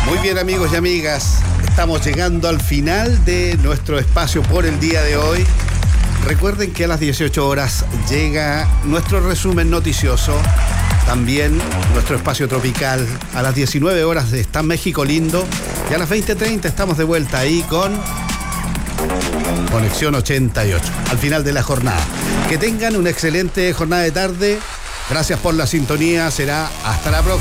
Muy bien, amigos y amigas, estamos llegando al final de nuestro espacio por el día de hoy. Recuerden que a las 18 horas llega nuestro resumen noticioso, también nuestro espacio tropical. A las 19 horas está México Lindo y a las 20:30 estamos de vuelta ahí con Conexión 88, al final de la jornada. Que tengan una excelente jornada de tarde. Gracias por la sintonía, será hasta la próxima.